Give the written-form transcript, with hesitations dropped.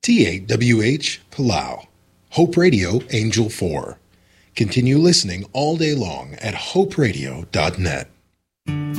TAWH Palau. Hope Radio Angel 4. Continue listening all day long at hoperadio.net.